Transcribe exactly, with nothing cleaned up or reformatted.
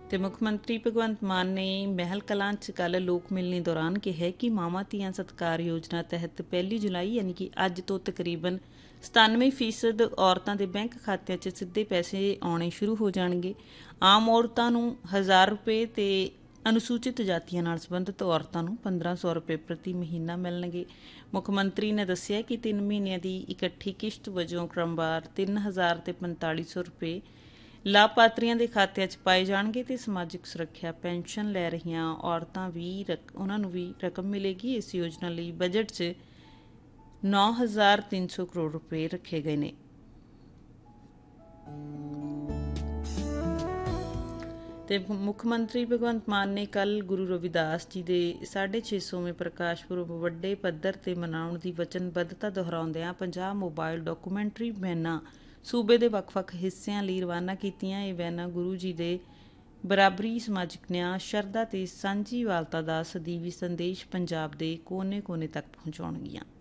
ਤੇ ਮੁੱਖ ਮੰਤਰੀ ਭਗਵੰਤ ਮਾਨ ਨੇ ਮਹਿਲ ਕਲਾਂ 'ਚ ਕੱਲ੍ਹ ਲੋਕ ਮਿਲਣੀ ਦੌਰਾਨ ਕਿਹਾ ਕਿ ਮਾਵਾਂ ਧੀਆਂ ਸਤਿਕਾਰ ਯੋਜਨਾ ਤਹਿਤ ਪਹਿਲੀ ਜੁਲਾਈ ਯਾਨੀ ਕਿ ਅੱਜ ਤੋਂ ਤਕਰੀਬਨ ਸਤਾਨਵੇਂ ਫੀਸਦ ਔਰਤਾਂ ਦੇ ਬੈਂਕ ਖਾਤਿਆਂ 'ਚ ਸਿੱਧੇ ਪੈਸੇ ਆਉਣੇ ਸ਼ੁਰੂ ਹੋ ਜਾਣਗੇ। ਆਮ ਔਰਤਾਂ ਨੂੰ ਹਜ਼ਾਰ ਰੁਪਏ ਤੇ ਅਨੁਸੂਚਿਤ ਜਾਤੀਆਂ ਨਾਲ ਸੰਬੰਧਿਤ ਔਰਤਾਂ ਨੂੰ ਪੰਦਰਾਂ ਸੌ ਰੁਪਏ ਪ੍ਰਤੀ ਮਹੀਨਾ ਮਿਲਣਗੇ। ਮੁੱਖ ਮੰਤਰੀ ਨੇ ਦੱਸਿਆ ਕਿ ਤਿੰਨ ਮਹੀਨਿਆਂ ਦੀ ਇਕੱਠੀ ਕਿਸ਼ਤ ਵਜੋਂ ਕ੍ਰਮਵਾਰ ਤਿੰਨ ਹਜ਼ਾਰ ਤੇ ਪੰਤਾਲੀ ਸੌ ਰੁਪਏ ਲਾਭਪਾਤਰੀਆਂ ਦੇ ਖਾਤਿਆਂ 'ਚ ਪਾਏ ਜਾਣਗੇ ਤੇ ਸਮਾਜਿਕ ਸੁਰੱਖਿਆ ਪੈਨਸ਼ਨ ਲੈ ਰਹੀਆਂ ਔਰਤਾਂ ਵੀ ਰਕ ਉਹਨਾਂ ਨੂੰ ਵੀ ਰਕਮ ਮਿਲੇਗੀ। ਇਸ ਯੋਜਨਾ ਲਈ ਬਜਟ 'ਚ ਨੌ ਹਜ਼ਾਰ ਤਿੰਨ ਸੌ ਕਰੋੜ ਰੁਪਏ ਰੱਖੇ ਗਏ ਨੇ। ਤੇ ਮੁੱਖ ਮੰਤਰੀ ਭਗਵੰਤ ਮਾਨ ਨੇ ਕੱਲ੍ਹ ਗੁਰੂ ਰਵਿਦਾਸ ਜੀ ਦੇ ਸਾਢੇ ਛੇ ਸੌਵੇਂ ਪ੍ਰਕਾਸ਼ ਪੁਰਬ ਵੱਡੇ ਪੱਧਰ 'ਤੇ ਮਨਾਉਣ ਦੀ ਵਚਨਬੱਧਤਾ ਦੁਹਰਾਉਂਦਿਆਂ ਪੰਜਾਹ ਮੋਬਾਈਲ ਡਾਕੂਮੈਂਟਰੀ ਵੈਨਾਂ ਸੂਬੇ ਦੇ ਵੱਖ-ਵੱਖ ਹਿੱਸਿਆਂ ਲਈ ਰਵਾਨਾ ਕੀਤੀਆਂ। ਇਹ ਵੈਨਾਂ ਗੁਰੂ ਜੀ ਦੇ ਬਰਾਬਰੀ, ਸਮਾਜਿਕ ਨਿਆਂ, ਸ਼ਰਧਾ ਤੇ ਸਾਂਝੀਵਾਲਤਾ ਦਾ ਸਦੀਵੀ ਸੰਦੇਸ਼ ਪੰਜਾਬ ਦੇ ਕੋਨੇ-ਕੋਨੇ ਤੱਕ ਪਹੁੰਚਾਉਣਗੀਆਂ।